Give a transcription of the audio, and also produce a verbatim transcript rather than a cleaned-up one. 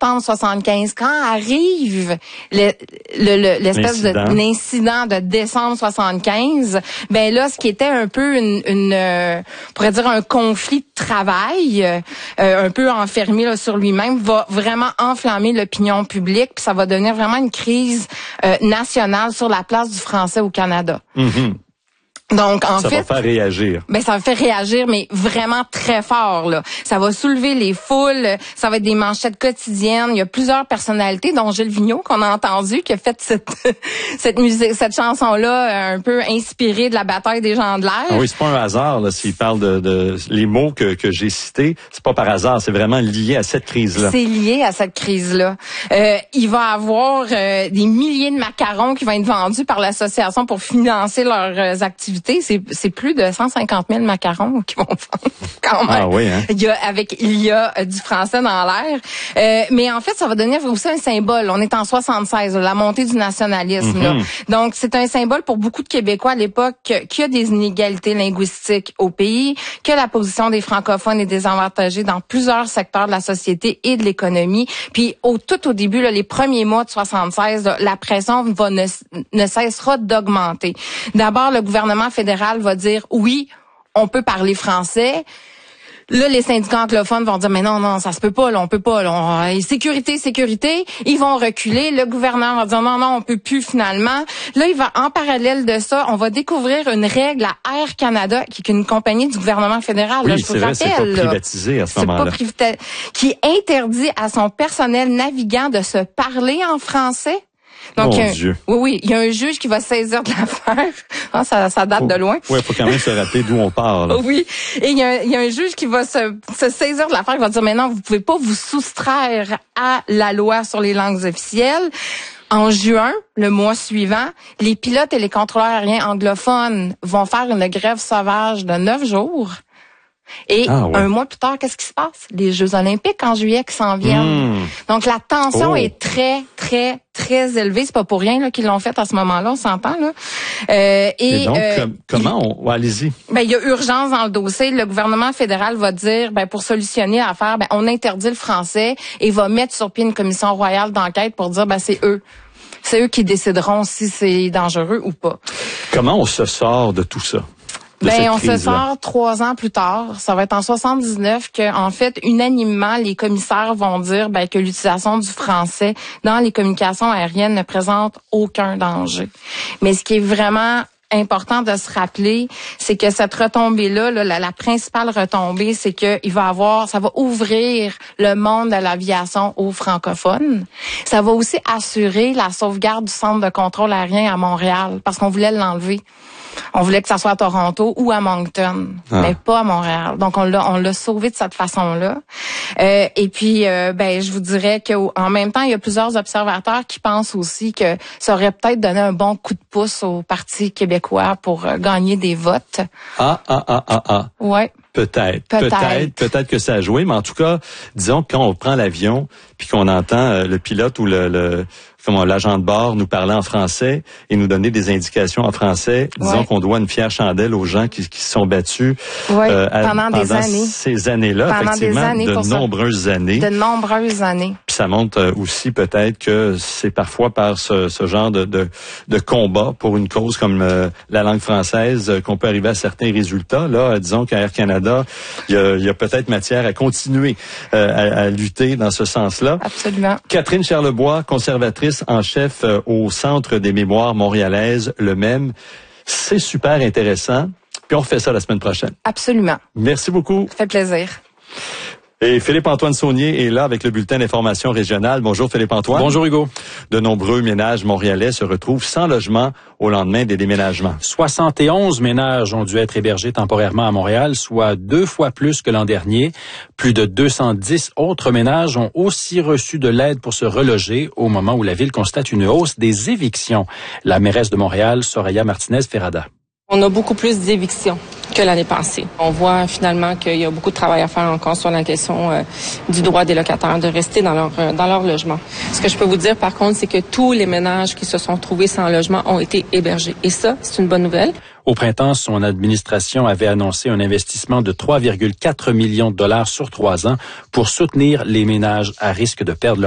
septembre soixante-quinze. Quand arrive le, le, le, l'espèce L'incident. de l'incident de décembre soixante-quinze, ben là, ce qui était un peu une, une euh, on pourrait dire un conflit de travail, euh, un peu enfermé là, sur lui-même, va vraiment enflammer l'opinion publique, puis ça va devenir vraiment une crise euh, nationale sur la place du français au Canada. Mm-hmm. Donc, en ça fait, va faire réagir. Ben, ça va faire réagir, mais vraiment très fort, là. Ça va soulever les foules, ça va être des manchettes quotidiennes. Il y a plusieurs personnalités, dont Gilles Vigneault, qu'on a entendu, qui a fait cette, cette musique, cette chanson-là, un peu inspirée de la bataille des gens de l'air. Ah oui, c'est pas un hasard, là, s'il parle de, de, les mots que, que j'ai cités. C'est pas par hasard, c'est vraiment lié à cette crise-là. C'est lié à cette crise-là. Euh, il va y avoir euh, des milliers de macarons qui vont être vendus par l'association pour financer leurs euh, activités. C'est, c'est plus de cent cinquante mille macarons qui vont vendre quand même. Ah oui, hein? Il y a, avec, il y a euh, du français dans l'air. Euh, mais en fait, ça va devenir aussi un symbole. On est en soixante-seize, la montée du nationalisme. Mm-hmm. Là. Donc, c'est un symbole pour beaucoup de Québécois à l'époque qu'il y a des inégalités linguistiques au pays, que la position des francophones est désavantagée dans plusieurs secteurs de la société et de l'économie. Puis, au tout au début, là, les premiers mois de soixante-seize, là, la pression va ne, ne cessera d'augmenter. D'abord, le gouvernement fédéral va dire oui, on peut parler français. Là, les syndicats anglophones vont dire mais non, non, ça se peut pas, là, on peut pas. Là, on, sécurité, sécurité. Ils vont reculer. Le gouvernement va dire non, non, on peut plus finalement. Là, il va en parallèle de ça, on va découvrir une règle à Air Canada, qui est une compagnie du gouvernement fédéral. Oui, là, je c'est vous vrai, rappelle, c'est pas là. privatisé à ce moment-là. C'est pas privatisé, qui interdit à son personnel navigant de se parler en français. Donc, Mon un, Dieu. Oui, oui, il y a un juge qui va saisir de l'affaire. Ah, ça, ça date faut, de loin. Oui, il faut quand même se rappeler d'où on parle. Oui, et il y, a, il y a un juge qui va se, se saisir de l'affaire, qui va dire, mais non, vous pouvez pas vous soustraire à la loi sur les langues officielles. En juin, le mois suivant, les pilotes et les contrôleurs aériens anglophones vont faire une grève sauvage de neuf jours. Et ah ouais. un mois plus tard, qu'est-ce qui se passe? Les Jeux olympiques en juillet qui s'en viennent. Mmh. Donc, la tension oh. est très, très, très élevée. C'est pas pour rien là, qu'ils l'ont fait à ce moment-là, on s'entend. Là. Euh, et, et donc, euh, com- comment on... Ouais, allez-y. Ben, il y a urgence dans le dossier. Le gouvernement fédéral va dire, ben, pour solutionner l'affaire, ben, on interdit le français et va mettre sur pied une commission royale d'enquête pour dire, ben, c'est eux. C'est eux qui décideront si c'est dangereux ou pas. Comment on se sort de tout ça? Ben, on se sort trois ans plus tard. Ça va être en soixante-dix-neuf que, en fait, unanimement, les commissaires vont dire ben, que l'utilisation du français dans les communications aériennes ne présente aucun danger. Mais ce qui est vraiment important de se rappeler, c'est que cette retombée-là, là, la, la principale retombée, c'est que il va avoir, ça va ouvrir le monde de l'aviation aux francophones. Ça va aussi assurer la sauvegarde du centre de contrôle aérien à Montréal, parce qu'on voulait l'enlever. On voulait que ça soit à Toronto ou à Moncton, ah. mais pas à Montréal. Donc on l'a on l'a sauvé de cette façon-là. Euh, et puis euh, ben je vous dirais que en même temps il y a plusieurs observateurs qui pensent aussi que ça aurait peut-être donné un bon coup de pouce au Parti québécois pour euh, gagner des votes. Ah ah ah ah ah. Ouais. Peut-être, peut-être, peut-être, peut-être que ça a joué, mais en tout cas, disons que quand on prend l'avion puis qu'on entend euh, le pilote ou le, le comment l'agent de bord nous parler en français et nous donner des indications en français, disons ouais. qu'on doit une fière chandelle aux gens qui, qui se sont battus ouais, euh, à, pendant, pendant des années. ces années-là, pendant effectivement, des années de pour nombreuses ça. années. De nombreuses années. Puis ça montre aussi peut-être que c'est parfois par ce, ce genre de, de, de combat pour une cause comme euh, la langue française euh, qu'on peut arriver à certains résultats. Là, disons qu'à Air Canada, il y a, il y a peut-être matière à continuer euh, à, à lutter dans ce sens-là. Absolument. Catherine Charlebois, conservatrice en chef euh, au Centre des mémoires montréalaises, le même. C'est super intéressant. Puis on refait ça la semaine prochaine. Absolument. Merci beaucoup. Ça fait plaisir. Et Philippe-Antoine Saunier est là avec le bulletin d'information régionale. Bonjour Philippe-Antoine. Bonjour Hugo. De nombreux ménages montréalais se retrouvent sans logement au lendemain des déménagements. soixante et onze ménages ont dû être hébergés temporairement à Montréal, soit deux fois plus que l'an dernier. Plus de deux cent dix autres ménages ont aussi reçu de l'aide pour se reloger au moment où la ville constate une hausse des évictions. La mairesse de Montréal, Soraya Martinez-Ferrada. On a beaucoup plus d'évictions que l'année passée. On voit finalement qu'il y a beaucoup de travail à faire encore sur la question euh, du droit des locataires de rester dans leur euh, dans leur logement. Ce que je peux vous dire par contre, c'est que tous les ménages qui se sont trouvés sans logement ont été hébergés. Et ça, c'est une bonne nouvelle. Au printemps, son administration avait annoncé un investissement de trois virgule quatre millions de dollars sur trois ans pour soutenir les ménages à risque de perdre leur